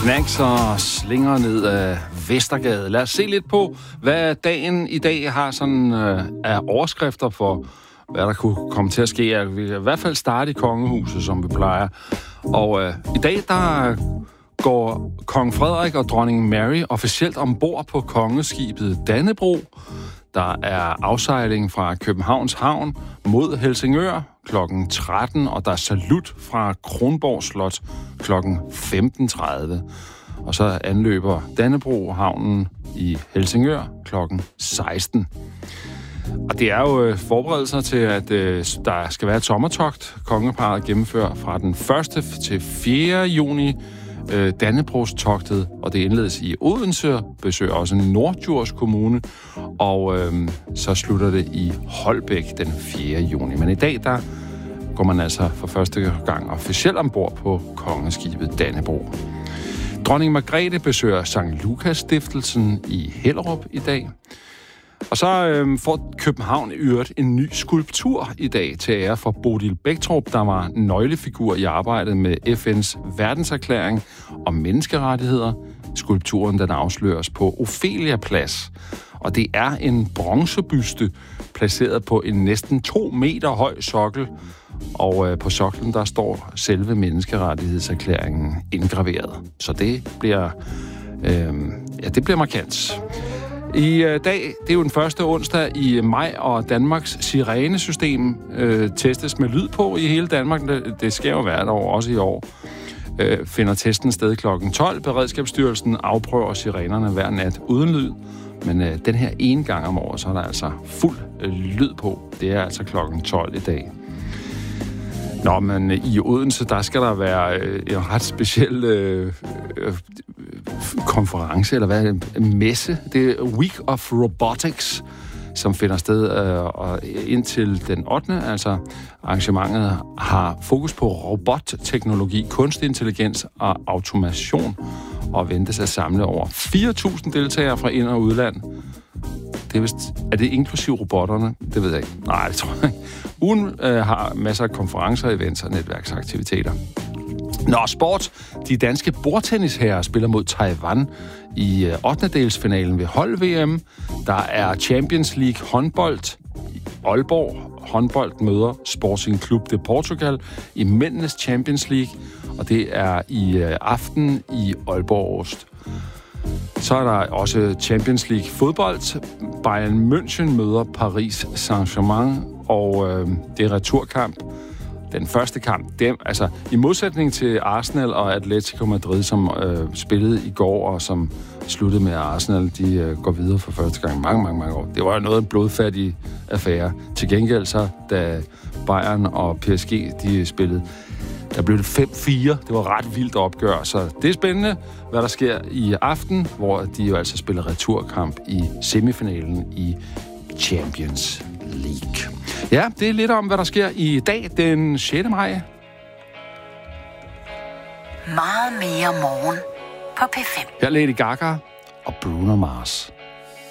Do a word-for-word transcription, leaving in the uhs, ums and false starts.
Snacks og slinger ned af Vestergade. Lad os se lidt på, hvad dagen i dag har sådan øh, af overskrifter for, hvad der kunne komme til at ske. Vi kan i hvert fald starte i kongehuset, som vi plejer. Og øh, i dag, der går kong Frederik og dronning Mary officielt ombord på kongeskibet Dannebrog. Der er afsejling fra Københavns Havn mod Helsingør klokken tretten, og der er salut fra Kronborg Slot klokken femten tredive. Og så anløber Dannebrog havnen i Helsingør klokken seksten. Og det er jo forberedelser til, at øh, der skal være et sommertogt. Kongeparret gennemfører fra den første til fjerde juni øh, Dannebrogstogtet, og det indledes i Odense, besøger også Norddjurs Kommune, og øh, så slutter det i Holbæk den fjerde juni. Men i dag, der går man altså for første gang officielt ombord på kongeskibet Dannebrog. Dronning Margrethe besøger Sankt Lukas Stiftelsen i Hellerup i dag. Og så øh, får København i øvrigt en ny skulptur i dag til ære for Bodil Bæktrup, der var nøglefigur i arbejdet med F N's verdenserklæring om menneskerettigheder. Skulpturen den afsløres på Ophelia Plads, og det er en bronzebyste placeret på en næsten to meter høj sokkel. Og øh, på soklen, der står selve menneskerettighedserklæringen indgraveret. Så det bliver, øh, ja, det bliver markant. I øh, dag, det er jo den første onsdag i maj, og Danmarks sirenesystem øh, testes med lyd på i hele Danmark. Det, det sker jo hvert år, også i år. Øh, finder testen sted klokken tolv. Beredskabsstyrelsen afprøver sirenerne hver nat uden lyd. Men øh, den her ene gang om året, så er der altså fuld øh, lyd på. Det er altså klokken tolv i dag. Nå, men i Odense, der skal der være øh, en ret speciel øh, øh, konference, eller hvad, en messe. Det er Week of Robotics, som finder sted øh, og indtil den ottende Altså, arrangementet har fokus på robotteknologi, kunstig intelligens og automation, og ventes at samle over fire tusind deltagere fra ind- og udland. Det er, vist, er det inklusiv robotterne? Det ved jeg ikke. Nej, det tror jeg ikke. Ugen øh, har masser af konferencer, events og netværksaktiviteter. Nå, sport. De danske bordtennisherrer spiller mod Taiwan i øh, ottendedelsfinalen ved hold-V M. Der er Champions League håndbold. Aalborg håndbold møder Sporting Club de Portugal i mændenes Champions League, og det er i øh, aften i Aalborg Ost. Så er der også Champions League fodbold. Bayern München møder Paris Saint-Germain, og øh, det er returkamp. Den første kamp, dem, altså i modsætning til Arsenal og Atletico Madrid, som øh, spillede i går, og som sluttede med, at Arsenal de, øh, går videre for første gang mange, mange, mange år. Det var jo noget af en blodfattig affære. Til gengæld så, da Bayern og P S G de spillede, der blev det fem fire. Det var ret vildt opgør, så det er spændende, hvad der sker i aften, hvor de jo altså spiller returkamp i semifinalen i Champions League. Ja, det er lidt om, hvad der sker i dag, den sjette maj. Meget mere morgen på P fem. Her er Lady Gaga og Bruno Mars.